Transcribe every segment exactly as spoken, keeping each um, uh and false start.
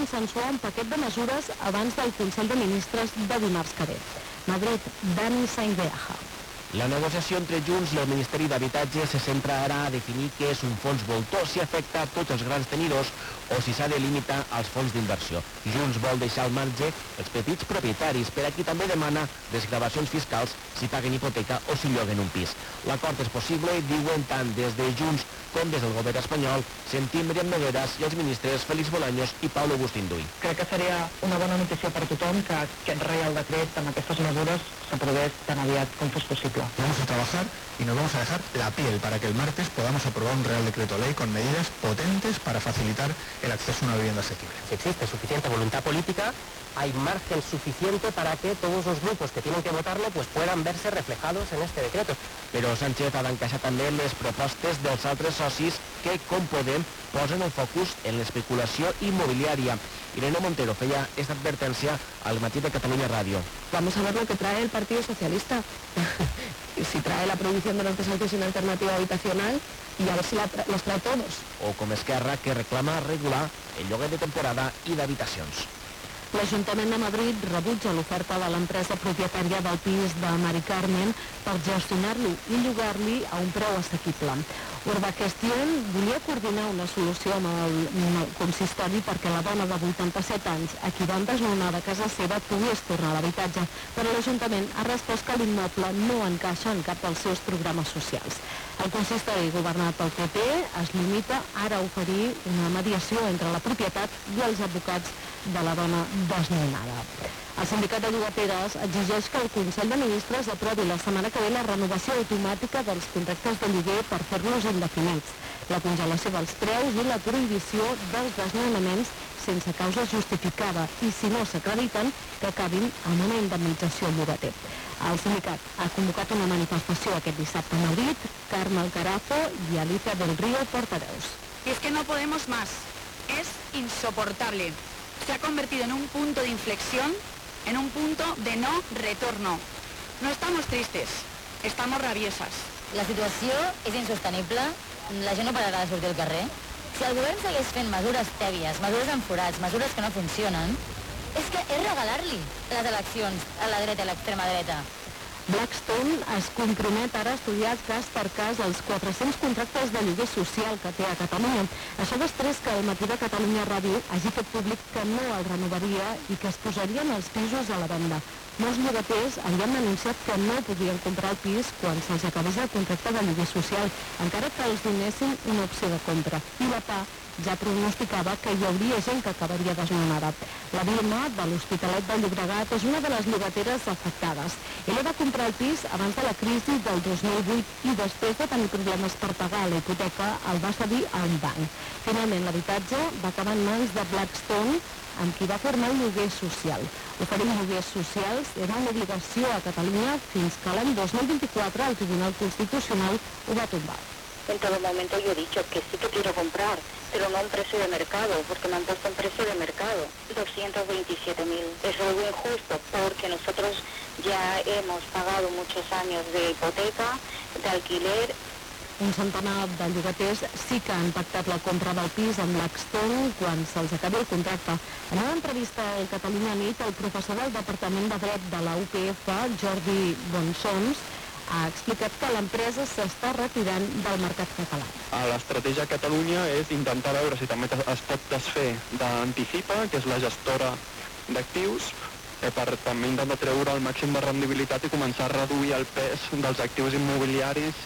consensuar un paquet de mesures abans del Consell de Ministres de dimarts que ve. Madrid, Dani Sainz-de-Aja. La negociació entre Junts i el Ministeri d'Habitatge se centra ara a definir què és un fons voltor, si afecta a tots els grans tenidors o si s'ha de limitar als fons d'inversió. Junts vol deixar al marge els petits propietaris, per a qui també demana desgravacions fiscals si paguen hipoteca o si lloguen un pis. L'acord és possible, diuen tant des de Junts com des del govern espanyol. Sentim Míriam Nogueras i els ministres Félix Bolaños i Pablo Bustinduy. Crec que seria una bona notícia per tothom que aquest Reial Decret amb aquestes mesures s'aprovés tan aviat com fos possible. Vamos a trabajar y nos vamos a dejar la piel para que el martes podamos aprobar un Real Decreto Ley con medidas potentes para facilitar el acceso a una vivienda asequible. Si existe suficiente voluntad política, hay margen suficiente para que todos los grupos que tienen que votarlo pues puedan verse reflejados en este decreto. Però Sánchez ha d'encaixar també les propostes dels altres socis que, com Podem, posen el focus en l'especulació immobiliària. Irene Montero feia esta advertència al matí de Catalunya Radio. Vamos a ver lo que trae el Partido Socialista. Si trae la prohibición de los desahucios sin alternativa habitacional y a ver si la tra los trae todos. O com Esquerra, que reclama regular el lloguer de temporada i d'habitacions. L'Ajuntament de Madrid rebutja l'oferta de l'empresa propietària del pis de Mari Carmen per gestionar-lo i llogar-li a un preu assequible. Urbagestión volia coordinar una solució amb el consistori perquè la dona de vuitanta-set anys, a qui van desnonar de casa seva, pogués tornar a l'habitatge, però l'Ajuntament ha respost que l'immoble no encaixa en cap dels seus programes socials. El consistori governat pel P P es limita ara a oferir una mediació entre la propietat i els advocats de la dona desnonada. El sindicat de llogateres exigeix que el Consell de Ministres aprovi la setmana que ve la renovació automàtica dels contractes de lloguer per fer-los indefinits, la congelació dels preus i la prohibició dels desnonaments sense causa justificada i, si no s'acrediten, que acabin amb una indemnització al llogater. El sindicat ha convocat una manifestació aquest dissabte a Madrid. Carme Alcarazo i Alicia del Río, portaveus. Y es que no podemos más. Es insoportable. Se ha convertido en un punto de inflexión, en un punto de no retorno. No estamos tristes, estamos rabiosas. La situació és insostenible, la gent no pararà de sortir al carrer. Si el govern segueix fent mesures tèbies, mesures amb forats, mesures que no funcionen, és que és regalar-li les eleccions a la dreta i a l'extrema dreta. Blackstone es compromet ara a estudiar cas per cas els quatre-cents contractes de lloguer social que té a Catalunya. Això després que el Matí de Catalunya Ràdio hagi fet públic que no el renovaria i que es posarien els pisos a la venda. Molts llogaters havien anunciat que no podien comprar el pis quan se'ls acabés el contracte de lloguer social, encara que els donessin una opció de compra. I la P A ja pronosticava que hi hauria gent que acabaria desnonada. La Vilma, de l'Hospitalet de Llobregat, és una de les llogateres afectades. Ella va comprar el pis abans de la crisi del dos mil vuit i després de tenir problemes per pagar la hipoteca el va cedir a un banc. Finalment, l'habitatge va acabar en mans de Blackstone, amb qui va firmar el lloguer social. Oferir lloguers socials era una obligació a Catalunya fins que l'any dos mil vint-i-quatre el Tribunal Constitucional ho va tombar. En todo momento yo he dicho que sí que quiero comprar, pero no a un precio de mercado, porque me han puesto un precio de mercado, doscientos veintisiete mil. Es algo injusto porque nosotros ya hemos pagado muchos años de hipoteca, de alquiler. Un centenar de llogaters sí que han pactat la compra del pis amb Blackstone quan se'ls acabi el contracte. En una entrevista al Catalunya Nit, el professor del Departament de Dret de la U P F, Jordi Bonsons, ha explicat que l'empresa s'està retirant del mercat català. L'estratègia a Catalunya és intentar veure si també es pot desfer d'Anticipa, que és la gestora d'actius, per també intentar treure el màxim de rendibilitat i començar a reduir el pes dels actius immobiliaris.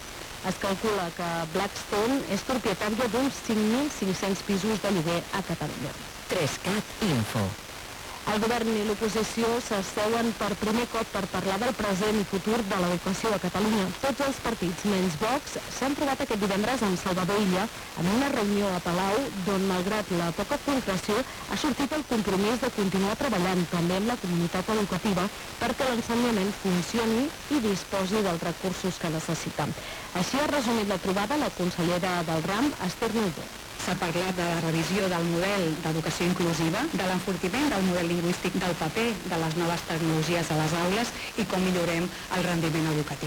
Es calcula que Blackstone és propietària d'uns cinc mil cinc-cents pisos de lloguer a Catalunya. tres cat Info. El govern i l'oposició s'asseuen per primer cop per parlar del present i futur de l'educació a Catalunya. Tots els partits, menys Vox, s'han trobat aquest divendres amb Salvador Illa en una reunió a Palau d'on, malgrat la poca concreció, ha sortit el compromís de continuar treballant també amb la comunitat educativa perquè l'ensenyament funcioni i disposi dels recursos que necessita. Així ha resumit la trobada la consellera del RAM, Esther Noguer. S'ha parlat de la revisió del model d'educació inclusiva, de l'enfortiment del model lingüístic, del paper de les noves tecnologies a les aules i com millorem el rendiment educatiu.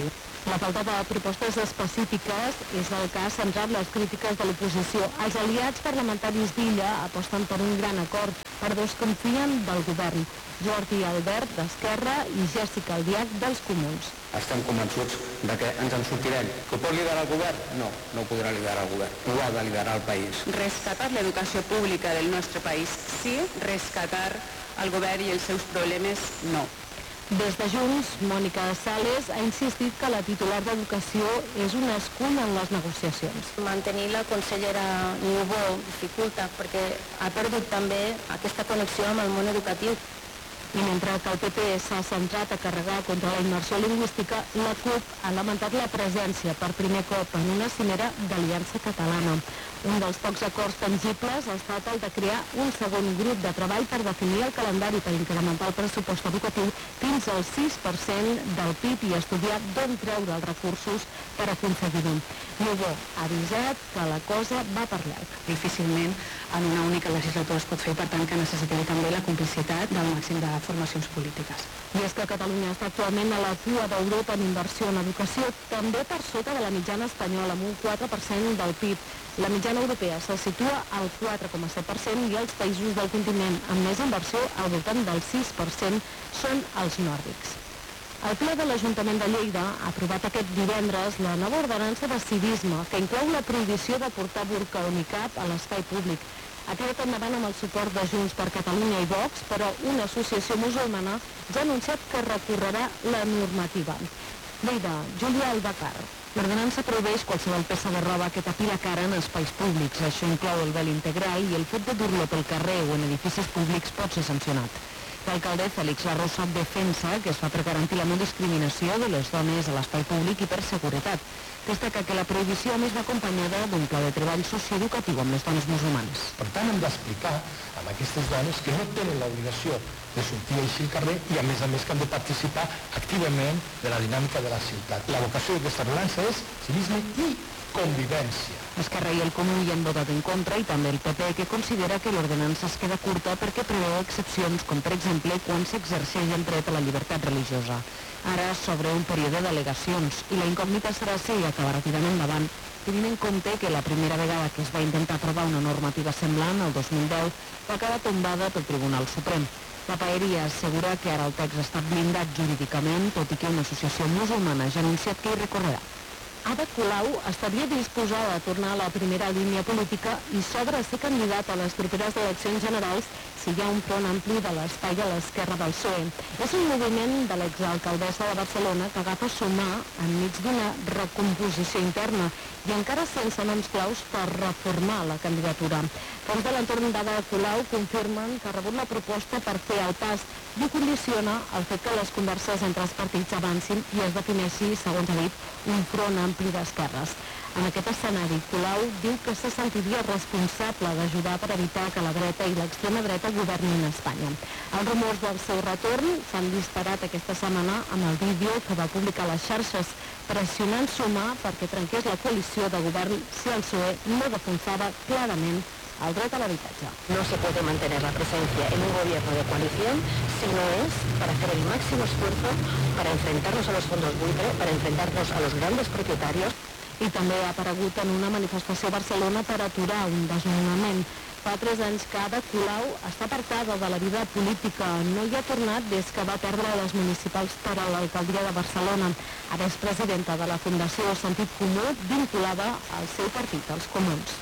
La falta de propostes específiques és el que ha centrat les crítiques de l'oposició. Els aliats parlamentaris d'Illa aposten per un gran acord, però desconfien del govern. Jordi Albert, d'Esquerra, i Jessica Albiach, dels Comuns. Estem convençuts de que ens en sortirem. Que ho pot liderar el govern? No, no ho podrà liderar el govern. Ho ha de liderar el país. Rescatar l'educació pública del nostre país, sí. Rescatar el govern i els seus problemes, no. Des de Junts, Mònica Sales ha insistit que la titular d'Educació és un escull en les negociacions. Mantenir la consellera Niubó dificulta perquè ha perdut també aquesta connexió amb el món educatiu. I mentre que el P P s'ha centrat a carregar contra la immersió lingüística, la CUP ha lamentat la presència per primer cop en una cimera d'Aliança Catalana. Un dels pocs acords tangibles ha estat el de crear un segon grup de treball per definir el calendari per incrementar el pressupost educatiu fins al sis per cent del P I B i estudiar d'on treure els recursos per aconseguir-ho. Niubó ha avisat que la cosa va per llarg. Difícilment en una única legislatura es pot fer, per tant que necessitarà també la complicitat del màxim de formacions polítiques. I és que Catalunya està actualment a la cua d'Europa en inversió en educació, també per sota de la mitjana espanyola, amb un quatre per cent del P I B. La mitjana europea se situa al quatre coma set per cent i els països del continent amb més inversió, al voltant del sis per cent, són els nòrdics. El ple de l'Ajuntament de Lleida ha aprovat aquest divendres la nova ordenança de civisme, que inclou la prohibició de portar burca o nicab a l'espai públic. Ha tirat endavant amb el suport de Junts per Catalunya i Vox, però una associació musulmana ja ha anunciat que recorrerà la normativa. Lleida, Júlia Albacar. L'ordenança prohibeix qualsevol peça de roba que tapi la cara en espais públics. Això inclou el vel integral i el fet de dur-lo pel carrer o en edificis públics pot ser sancionat. L'alcalde Félix Larrosa defensa que es fa per garantir la no discriminació de les dones a l'espai públic i per seguretat. Destaca que la prohibició a més va acompanyada d'un pla de treball socioeducatiu amb les dones musulmanes. Per tant, hem d'explicar a aquestes dones que no tenen l'obligació de sortir així al carrer i, a més a més, que han de participar activament de la dinàmica de la ciutat. La vocació d'aquesta ordenança és civisme i convivència. Esquerra i el Comú hi han votat en contra i també el P P, que considera que l'ordenança es queda curta perquè preveu excepcions, com per exemple quan s'exerceix el dret a la llibertat religiosa. Ara s'obre un període d'al·legacions i la incògnita serà si acabarà tirant endavant, tenint en compte que la primera vegada que es va intentar aprovar una normativa semblant, el dos mil deu, va quedar tombada pel Tribunal Suprem. La paeria assegura que ara el text està blindat jurídicament, tot i que una associació musulmana ja ha anunciat que hi recorrerà. Ada Colau estaria disposada a tornar a la primera línia política i s'obre a ser candidat a les properes eleccions generals si hi ha un front ampli de l'espai a l'esquerra del P S O E. És un moviment de l'exalcaldessa de Barcelona que agafa sumar enmig d'una recomposició interna i encara sense noms claus per reformar la candidatura. Fons de l'entorn d'Ada Colau confirmen que ha rebut la proposta per fer el pas i ho condiciona el fet que les converses entre els partits avancin i es defineixi, segons ha dit, un front ampli d'esquerres. En aquest escenari, Colau diu que se sentiria responsable d'ajudar per evitar que la dreta i l'extrema dreta governin a Espanya. Els rumors del seu retorn s'han disparat aquesta setmana amb el vídeo que va publicar a les xarxes, pressionant Sumar perquè trenqués la coalició de govern si el P S O E no defensava clarament el dret a l'habitatge. No se puede mantener la presencia en un gobierno de coalición si no es para hacer el máximo esfuerzo para enfrentarnos a los fondos buitre, para enfrentarnos a los grandes propietarios. I també ha aparegut en una manifestació a Barcelona per aturar un desnonament. Fa tres anys que Ada Colau està apartada de la vida política. No hi ha tornat des que va perdre les municipals per a l'alcaldia de Barcelona. Ara és presidenta de la Fundació Sentit Comú, vinculada al seu partit, els Comuns.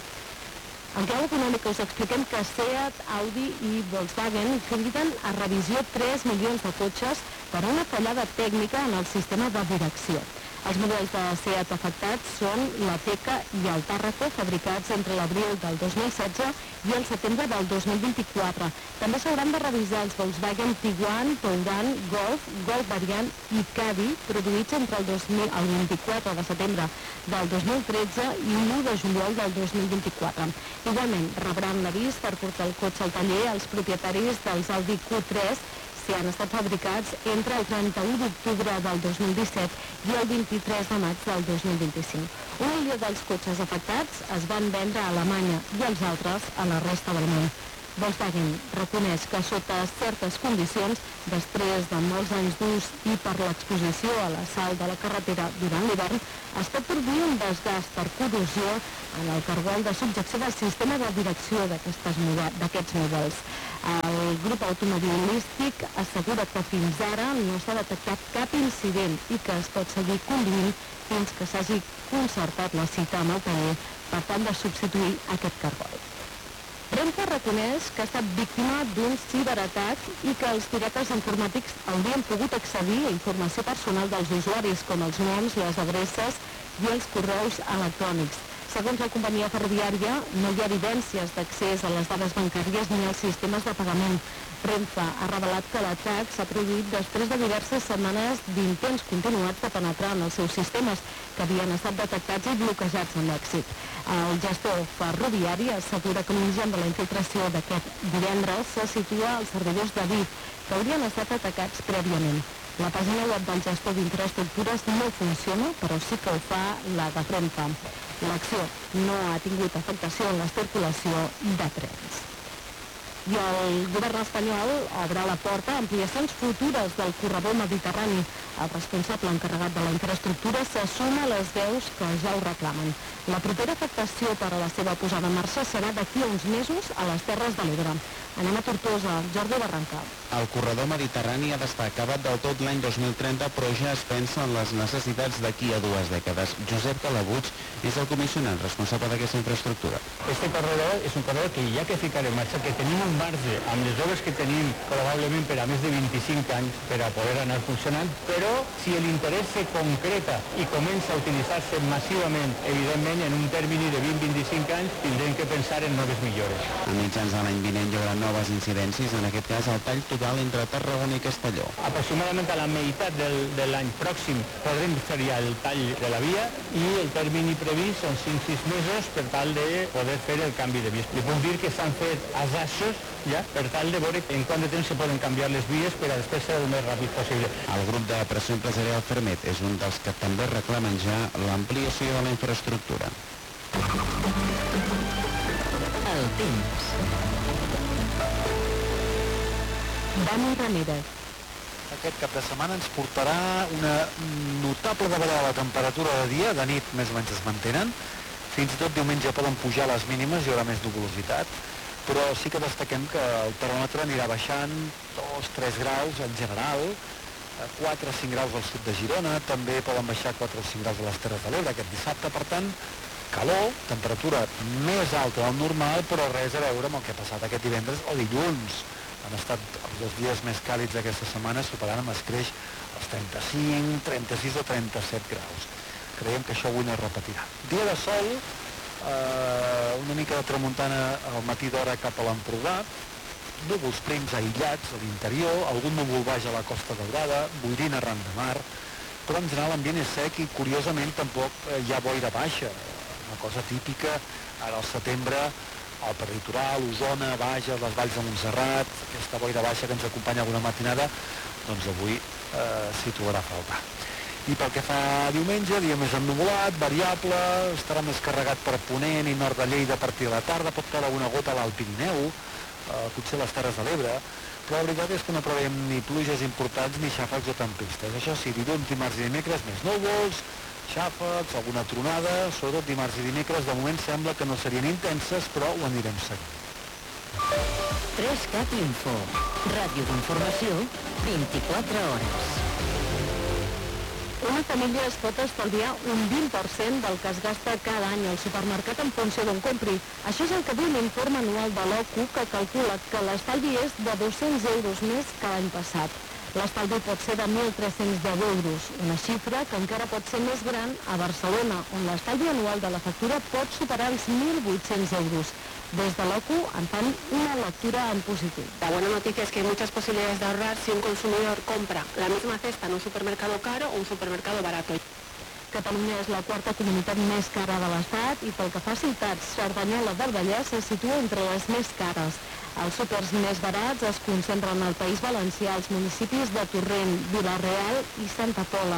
En clau econòmica us expliquem que Seat, Audi i Volkswagen criden a revisió tres milions de cotxes per una fallada tècnica en el sistema de direcció. Els models de Seat afectats són la Teca i el Tàrraco, fabricats entre l'abril del dos mil setze i el setembre del dos mil vint-i-quatre. També s'hauran de revisar els Volkswagen Tiguan, Touran, Golf, Golf Variant i Caddy, produïts entre el, dos mil, el vint-i-quatre de setembre del dos mil tretze i l'u de juliol del dos mil vint-i-quatre. Igualment, rebran l'avís per portar el cotxe al taller els propietaris dels Audi Q tres si han estat fabricats entre el trenta-u d'octubre del dos mil disset i el vint-i-tres de maig del dos mil vint-i-cinc. Un milió dels cotxes afectats es van vendre a Alemanya i els altres a la resta del món. Volkswagen reconeix que sota certes condicions, després de molts anys d'ús i per l'exposició a la sal de la carretera durant l'hivern, es pot produir un desgast per corrosió en el cargol de subjecció del sistema de direcció d'aquests models. El grup automobilístic assegura que fins ara no s'ha detectat cap incident i que es pot seguir conduint fins que s'hagi concertat la cita amb el taller per tal de substituir aquest cargol. Renfe reconeix que ha estat víctima d'un ciberatac i que els pirates informàtics haurien pogut accedir a informació personal dels usuaris, com els noms, les adreces i els correus electrònics. Segons la companyia ferroviària, no hi ha evidències d'accés a les dades bancàries ni als sistemes de pagament. Renfe ha revelat que l'atac s'ha produït després de diverses setmanes d'intents continuats de penetrar en els seus sistemes, que havien estat detectats i bloquejats amb èxit. El gestor ferroviari assegura que l'origen de la infiltració d'aquest divendres se situa als servidors de Vic, que haurien estat atacats prèviament. La pàgina web del gestor d'infraestructures no funciona, però sí que ho fa la de Renfe. L'acció no ha tingut afectació en la circulació de trens. I el govern espanyol obre la porta a ampliacions futures del corredor mediterrani. El responsable encarregat de la infraestructura se suma a les veus que ja ho reclamen. La propera afectació per a la seva posada en marxa serà d'aquí a uns mesos a les Terres de l'Ebre. Anem a Tortosa, Jordi Barranca. El corredor mediterrani ha d'estar acabat del tot l'any dos mil trenta, però ja es pensa en les necessitats d'aquí a dues dècades. Josep Calabuig és el comissionant responsable d'aquesta infraestructura. Este corredor és un corredor que hi ha que ficar en marxa, que tenim un marge amb les obres que tenim probablement per a més de vint-i-cinc anys per a poder anar funcionant, però si l'interès se concreta i comença a utilitzar-se massivament, evidentment en un termini de vint a vint-i-cinc anys tindrem que pensar en noves millores. A mitjans de l'any vinent hi haurà noves incidències, en aquest cas el tall total entre Tarragona i Castelló. Aproximadament a la meitat del, de l'any pròxim podrem fer ja el tall de la via i el termini previst són cinc a sis mesos per tal de poder fer el canvi de vies. Li puc dir que s'han fet assajos ja per tal de veure en quant de temps se poden canviar les vies per a després ser el més ràpid possible. El grup de pressió empresarial Fermet és un dels que també reclamen ja l'ampliació de la infraestructura. El temps. Dani Ramírez. Aquest cap de setmana ens portarà una notable davallada de la temperatura de dia, de nit més o menys es mantenen. Fins i tot diumenge poden pujar les mínimes, hi haurà més nuvolositat, però sí que destaquem que el termòmetre anirà baixant dos a tres graus en general, quatre a cinc graus al sud de Girona, també poden baixar quatre o cinc graus a les Terres de l'Ebre aquest dissabte, per tant, calor, temperatura més alta del normal, però res a veure amb el que ha passat aquest divendres o dilluns. Han estat els dos dies més càlids d'aquesta setmana, superant amb escreix els trenta-cinc, trenta-sis o trenta-set graus. Creiem que això avui no es repetirà. Dia de sol, eh, una mica de tramuntana al matí d'hora cap a l'Empordà, núvols prims aïllats a l'interior, algun núvol baix a la Costa Daurada, boirina arran de mar, però en general l'ambient és sec i curiosament tampoc hi ha boira baixa, una cosa típica ara al setembre, al peritoral, Osona, Bages, les valls de Montserrat, aquesta boira baixa que ens acompanya alguna matinada, doncs avui eh, s'hi trobarà a faltar. I pel que fa a diumenge, dia més ennuvolat, variable, estarà més carregat per Ponent i nord de Lleida a partir de la tarda, pot caure alguna gota a l'Alt Pirineu, eh, potser a les Terres de l'Ebre, però la veritat és que no preveiem ni pluges importants ni xàfecs o tempestes. Això sí, dilluns, dimarts i dimecres més núvols, xàfecs, alguna tronada, sobretot dimarts i dimecres, de moment sembla que no serien intenses, però ho anirem seguint. tres cat Info, ràdio d'informació, vint-i-quatre hores. Una família es pot estalviar un vint per cent del que es gasta cada any al supermercat en funció d'on compri. Això és el que diu l'informe anual de l'O C U, que calcula que l'estalvi és de dos-cents euros més que l'any passat. L'estalvi pot ser de mil tres-cents deu euros, una xifra que encara pot ser més gran a Barcelona, on l'estalvi anual de la factura pot superar els mil vuit-cents euros. Des de l'O C U en fan una lectura en positiu. La buena noticia es que hay muchas posibilidades de ahorrar si un consumidor compra la misma cesta en un supermercado caro o un supermercado barato. Catalunya és la quarta comunitat més cara de l'Estat i pel que fa a ciutats, Cerdanyola del Vallès se situa entre les més cares. Els súpers més barats es concentren al País Valencià, als municipis de Torrent, Vila-real i Santa Pola.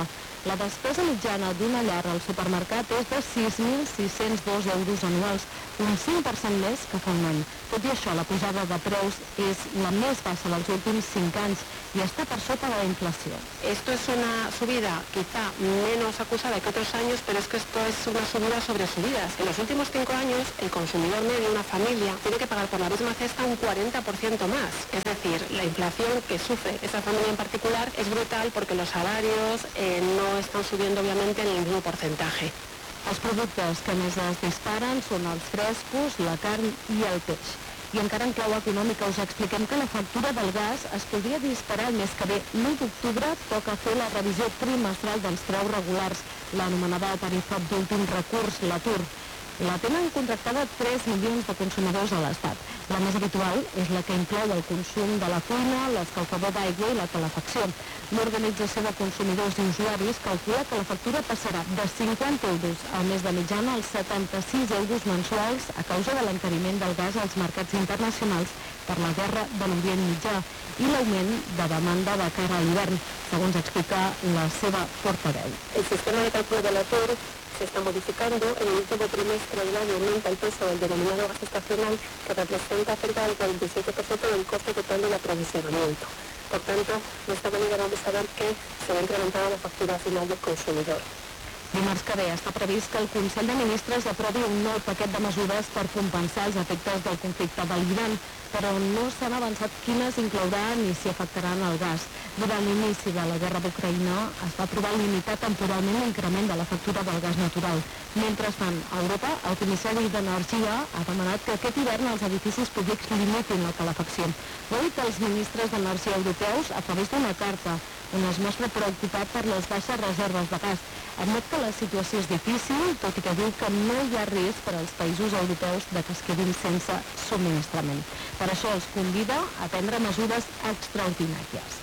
La despesa mitjana d'una llar al supermercat és de sis mil sis-cents dos euros anuals, un cinc per cent més que fa un any. Tot i això, la pujada de preus és la més baixa dels últims cinc anys i està per sota de la inflació. Esto es una subida quizá menos acusada que otros años, pero es que esto es una subida sobre subidas. En los últimos cinco años, el consumidor medio, una familia, tiene que pagar por la misma cesta un cuarenta por ciento más. Es decir, la inflación que sufre esa familia en particular es brutal porque los salarios eh, no están subiendo obviamente en el mismo porcentaje. Els productes que més es disparen són els frescos, la carn i el peix. I encara en clau econòmica us expliquem que la factura del gas es podria disparar el mes que ve. L'u d'octubre toca fer la revisió trimestral dels preus regulars, l'anomenada tarifa d'últim recurs, l'Atur. La tenen contractada tres milions de consumidors a l'Estat. La més habitual és la que inclou el consum de la cuina, l'escalfador d'aigua i la calefacció. L'Organització de Consumidors i Usuaris calcula que la factura passarà de cinquanta euros al mes de mitjana als setanta-sis euros mensuals a causa de l'encariment del gas als mercats internacionals per la guerra de l'Orient Mitjà i l'augment de demanda de cara a l'hivern, segons explica la seva portaveu. El sistema de cálculo de l'Atur se está modificando. En el último trimestre del año aumenta el peso del denominado gas estacional, que representa cerca del cuarenta y siete por ciento del coste total del aprovisionamiento. Por tanto, de esta manera vamos a ver que se va a incrementar la factura final del consumidor. Dimarts que ve està previst que el Consell de Ministres aprovi un nou paquet de mesures per compensar els efectes del conflicte de l'Iran, però no s'han avançat quines inclouran ni si afectaran el gas. Durant l'inici de la guerra d'Ucraïna es va aprovar limitar temporalment l'increment de la factura del gas natural. Mentrestant, a Europa, el Comissari d'Energia ha demanat que aquest hivern els edificis públics limitin la calefacció. Ho ha dit els ministres d'Energia europeus a través d'una carta on es mostra preocupat per les baixes reserves de gas. Admet que la situació és difícil, tot i que diu que no hi ha risc per als països europeus de que es quedin sense subministrament. Per això els convida a prendre mesures extraordinàries.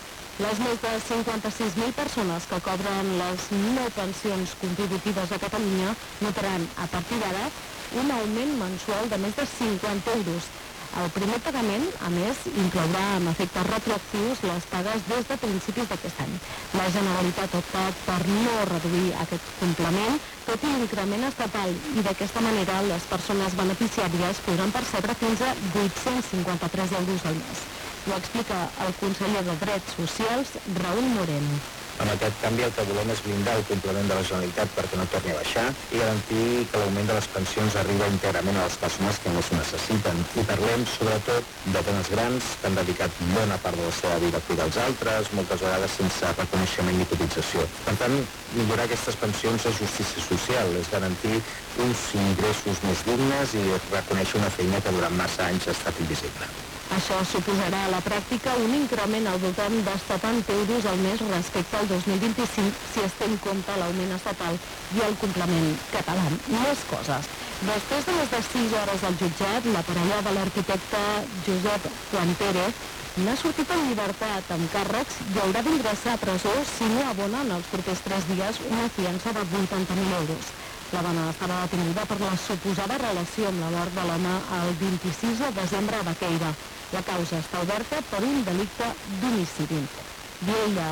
Les més de cinquanta-sis mil persones que cobren les no pensions contributives a Catalunya notaran a partir d'ara un augment mensual de més de cinquanta euros. El primer pagament, a més, inclourà amb efectes retroactius les pagues des de principis d'aquest any. La Generalitat ha optat per no reduir aquest complement, tot i l'increment estatal, i d'aquesta manera les persones beneficiàries podran percebre fins a vuit-cents cinquanta-tres euros al mes. Ho explica el conseller de Drets Socials, Raúl Moreno. Amb aquest canvi el que volem és blindar el complement de la Generalitat perquè no torni a baixar i garantir que l'augment de les pensions arriba íntegrament a les persones que més ho necessiten. I parlem sobretot de dones grans que han dedicat bona part de la seva vida a cuidar els altres, moltes vegades sense reconeixement ni cotització. Per tant, millorar aquestes pensions és justícia social, és garantir uns ingressos més dignes i reconèixer una feina que durant massa anys ha estat invisible. Això suposarà a la pràctica un increment al voltant de setanta euros al mes respecte al dos mil vint-i-cinc si es té en compte l'augment estatal i el complement català. Més coses. Després de més de sis hores al jutjat, la parella de l'arquitecte Josep Joan Pérez n'ha sortit en llibertat amb càrrecs i haurà d'ingressar a presó si no abona en els propers tres dies una fiança de vuitanta mil euros. La dona estava detinguda per la suposada relació amb la mort de l'home el vint-i-sis de desembre a Baqueira. La causa està oberta per un delicte d'homicidi. Viella,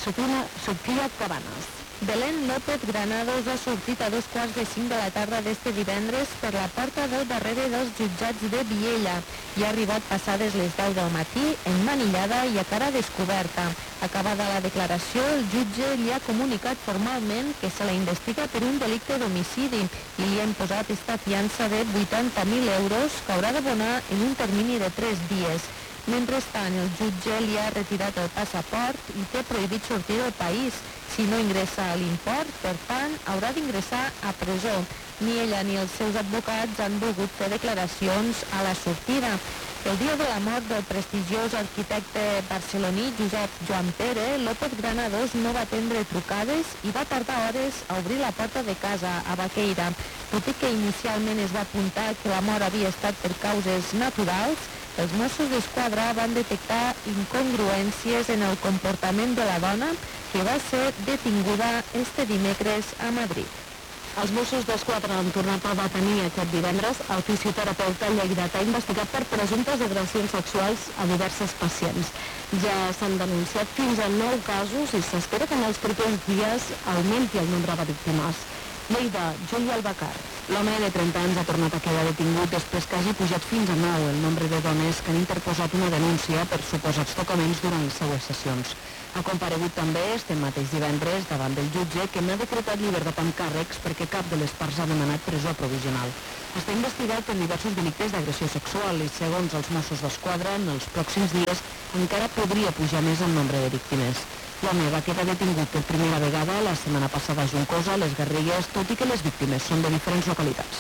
Sofia Cabanes. Belén López Granados ha sortit a dos quarts de cinc de la tarda d'este divendres per la porta del darrere dels jutjats de Viella i ha arribat passades les deu del matí, emmanillada i a cara descoberta. Acabada la declaració, el jutge li ha comunicat formalment que se la investiga per un delicte d'homicidi i li han posat esta fiança de vuitanta mil euros que haurà d'abonar en un termini de tres dies. Mentrestant, el jutge li ha retirat el passaport i té prohibit sortir del país. Si no ingressa a l'import, per tant, haurà d'ingressar a presó. Ni ella ni els seus advocats han volgut fer declaracions a la sortida. El dia de la mort del prestigiós arquitecte barceloní Josep Joan Pérez, López Granados no va atendre trucades i va tardar hores a obrir la porta de casa a Baqueira. Tot i que inicialment es va apuntar que la mort havia estat per causes naturals, els Mossos d'Esquadra van detectar incongruències en el comportament de la dona que va ser detinguda este dimecres a Madrid. Els Mossos d'Esquadra han tornat a detenir aquest divendres el fisioterapeuta lleidatà investigat per presumptes agressions sexuals a diverses pacients. Ja s'han denunciat fins a nou casos i s'espera que en els propers dies augmenti el nombre de víctimes. Lleida, Juli Albacar. L'home de trenta anys ha tornat a quedar detingut després que hagi pujat fins a nou el nombre de dones que han interposat una denúncia per suposats tocaments durant les seues sessions. Ha comparegut també este mateix divendres davant del jutge que n'ha decretat llibertat amb càrrecs perquè cap de les parts ha demanat presó provisional. Està investigat per diversos delictes d'agressió sexual i, segons els Mossos d'Esquadra, en els pròxims dies encara podria pujar més el nombre de víctimes. L'home va quedar detingut per primera vegada la setmana passada a Juncosa, a les Garrigues, tot i que les víctimes són de diferents localitats.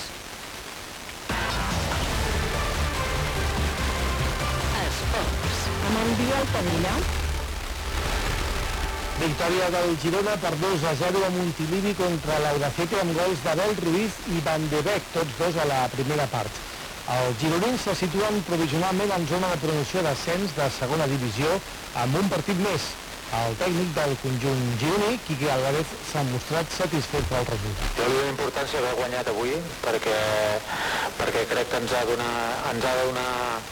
Esports. Amb el Biel Padilla. Victòria del Girona per dos a zero a Montilivi contra l'Albacete amb gols d'Abel Ruiz i Van de Beek, tots dos a la primera part. Els gironins se situen provisionalment en zona de promoció d'ascens de segona divisió amb un partit més. El tècnic del conjunt gironí, Quique Álvarez, s'ha mostrat satisfet pel resultat. Jo li dono importància haver guanyat avui perquè, perquè crec que ens ha donar, ens ha de donar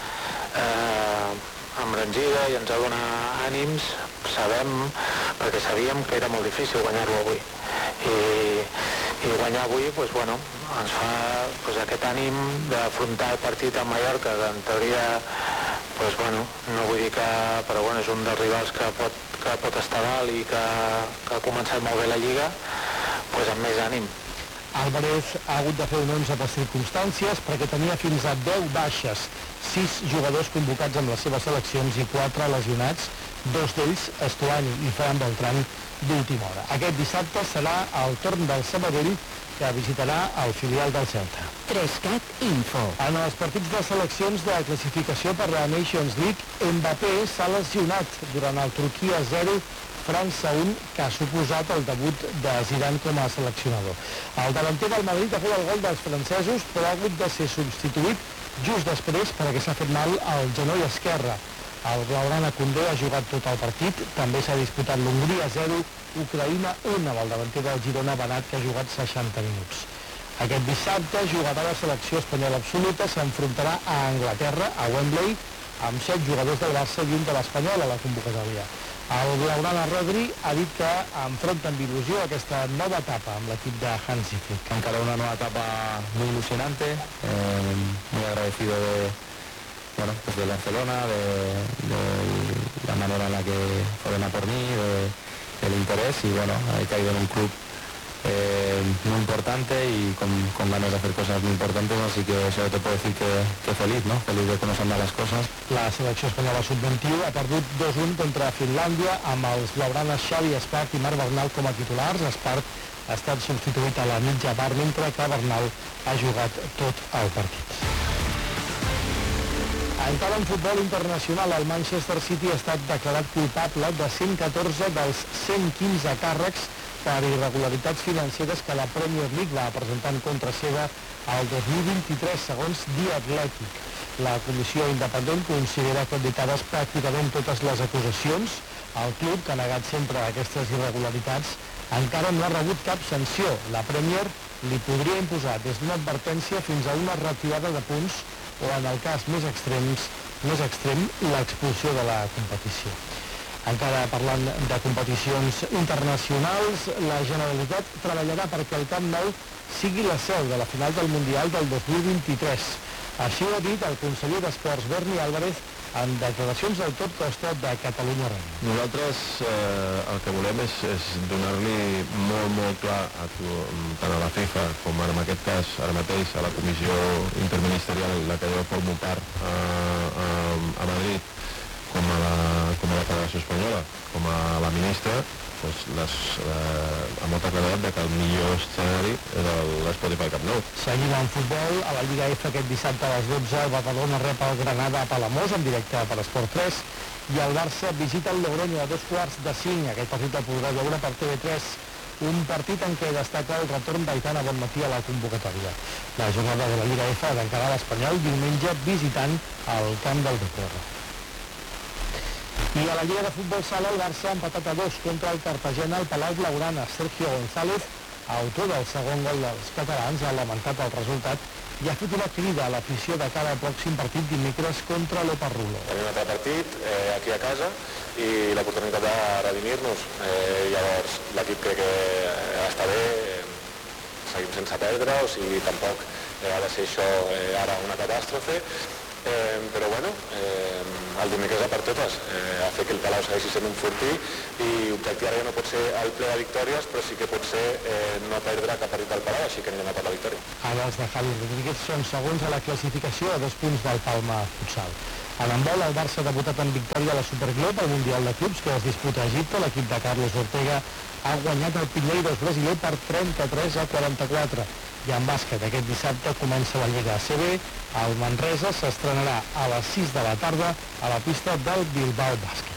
eh, embranzida i ens ha de donar ànims. Sabem, perquè sabíem que era molt difícil guanyar-lo avui. I, i guanyar avui, doncs, bueno, ens fa doncs, aquest ànim d'afrontar el partit a Mallorca, que en teoria, doncs, bueno, no vull dir que, però bueno, és un dels rivals que pot, que pot estar dalt i que, que ha començat molt bé la Lliga, doncs amb més ànim. Álvarez ha hagut de fer un onze per circumstàncies perquè tenia fins a deu baixes, sis jugadors convocats amb les seves seleccions i quatre lesionats, dos d'ells, Estuani i Ferran Beltrán, d'última hora. Aquest dissabte serà el torn del Sabadell, que visitarà el filial del Celta. Trescat Info. En els partits de seleccions de classificació per la Nations League, Mbappé s'ha lesionat durant el Turquia zero, França un, que ha suposat el debut de Zidane com a seleccionador. El davanter del Madrid ha fet el gol dels francesos, però ha hagut de ser substituït just després perquè s'ha fet mal al genoll esquerre. El blaugrana Koundé ha jugat tot el partit, també s'ha disputat l'Hongria zero, Ucraïna un, amb el davanter del Girona Benat, que ha jugat seixanta minuts. Aquest dissabte jugarà la selecció espanyola absoluta, s'enfrontarà a Anglaterra, a Wembley, amb set jugadors del Barça i un de l'Espanyol a la convocatòria. El blaugrana Rodri ha dit que enfronta amb il·lusió aquesta nova etapa amb l'equip de Hansi Flick. Encara una nueva etapa muy ilusionante, eh, muy agradecido de, bueno, pues de Barcelona, de, de la manera en la que fueron a por mí, de, del interés, y bueno, he caído en un club eh, muy importante y con, con ganas de hacer cosas muy importantes, así que solo te puedo decir que, que feliz, ¿no? Feliz de cómo se andan las cosas. La selecció espanyola sub vint-i-u ha perdut dos un contra Finlàndia amb els blaugranes Xavi Espart i Marc Bernal com a titulars. Espart ha estat substituït a la mitja part, mentre que Bernal ha jugat tot el partit. Encara en futbol internacional, el Manchester City ha estat declarat culpable de cent catorze dels cent quinze càrrecs per irregularitats financeres que la Premier League va presentar en contra seva el dos mil vint-i-tres, segons The Athletic. La comissió independent considera acreditades pràcticament totes les acusacions. El club, que ha negat sempre aquestes irregularitats, encara no ha rebut cap sanció. La Premier li podria imposar des d'una advertència fins a una retirada de punts o, en el cas més extrems, més extrem, l'expulsió de la competició. Encara parlant de competicions internacionals, la Generalitat treballarà perquè el Camp Nou sigui la seu de la final del Mundial del dos mil vint-i-tres. Així ho ha dit el conseller d'Esports, Berni Álvarez, en declaracions del Tot Costa de Catalunya Ràdio. Nosaltres eh, el que volem és, és donar-li molt, molt clar a tu, tant a la FIFA com en aquest cas ara mateix a la comissió interministerial, la que jo formo part a, a, a Madrid, com a, la, com a la Federació Espanyola, com a la ministra, doncs les, eh, amb molta claredat que el millor escenari és l'Spotify Camp Nou. Seguim en futbol, a la Lliga F aquest dissabte a les dotze, el Badalona rep el Granada a Palamós, en directe per Esport tres, i el Barça visita el Logroño a dos quarts de cinc. Aquest partit el podrà veure per T V tres, un partit en què destaca el retorn d'Aitana Bonmatí a la convocatòria. La jornada de la Lliga F ha d'encarar l'Espanyol diumenge visitant el camp del Deporre. I a la Lliga de Futbol Sala, el Barça ha empatat a dos contra el Cartagena al Palau Blaugrana. Sergio González autor del segon gol dels catalans, ha lamentat el resultat i ha fet una crida a l'afició de cara al pròxim partit dimecres contra l'Oparrulo. Tenim un altre partit eh, aquí a casa i l'oportunitat de redimir-nos. Eh, llavors, l'equip crec que està bé, eh, seguim sense perdre, o sigui, tampoc eh, ha de ser això eh, ara una catàstrofe, eh, però bueno, eh, el dimecres a per totes, eh, a fer que el Palau segueixi sent un fortí i l'objectiu ara ja no pot ser el ple de victòries, però sí que pot ser eh, no perdre cap partit del Palau, així que anirem a per la victòria. Ara els de Javi Rodríguez són segons a la classificació a dos punts del Palma Futsal. En handbol, el Barça ha debutat en victòria a la Superglobe, al Mundial de Clubs, que es disputa a Egipte. L'equip de Carlos Ortega ha guanyat el Pinheiros brasiler per trenta-tres a quaranta-quatre. I en bàsquet, aquest dissabte comença la Lliga A C B. El Manresa s'estrenarà a les sis de la tarda a la pista del Bilbao Bàsquet.